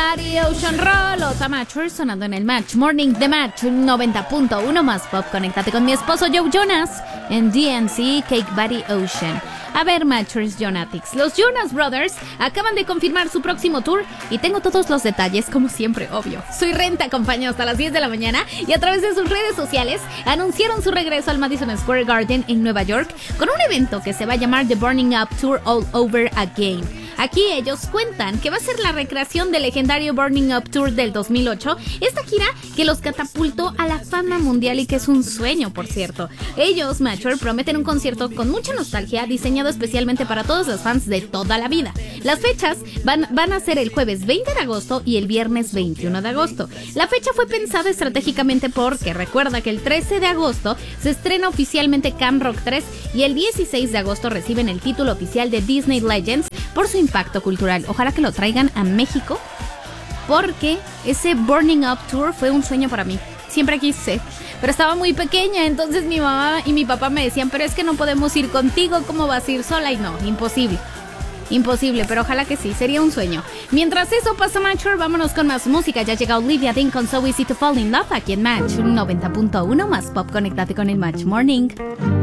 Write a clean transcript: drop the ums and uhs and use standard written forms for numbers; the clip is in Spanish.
Buddy, Ocean Roll, los Amateurs sonando en el Match Morning de Match 90.1 más pop. Conéctate con mi esposo Joe Jonas en DNC Cake Buddy Ocean. A ver, Matchers Jonatics, los Jonas Brothers acaban de confirmar su próximo tour y tengo todos los detalles, como siempre, obvio. Soy Renta acompañó hasta las 10 de la mañana y a través de sus redes sociales anunciaron su regreso al Madison Square Garden en Nueva York con un evento que se va a llamar The Burning Up Tour All Over Again. Aquí ellos cuentan que va a ser la recreación del legendario Burning Up Tour del 2008, esta gira que los catapultó a la fama mundial y que es un sueño, por cierto. Ellos, Matcher, prometen un concierto con mucha nostalgia diseñado especialmente para todos los fans de toda la vida. Las fechas van a ser el jueves 20 de agosto y el viernes 21 de agosto. La fecha fue pensada estratégicamente porque recuerda que el 13 de agosto se estrena oficialmente Camp Rock 3 y el 16 de agosto reciben el título oficial de Disney Legends por su impacto cultural. Ojalá que lo traigan a México porque ese Burning Up Tour fue un sueño para mí. Siempre quise, pero estaba muy pequeña, entonces mi mamá y mi papá me decían, pero es que no podemos ir contigo, ¿cómo vas a ir sola? Y no, imposible, pero ojalá que sí, sería un sueño. Mientras eso pasa, Matcher, vámonos con más música. Ya llega Olivia Dean con So Easy to Fall in Love aquí en Match 90.1 más pop. Conéctate con el Match Morning.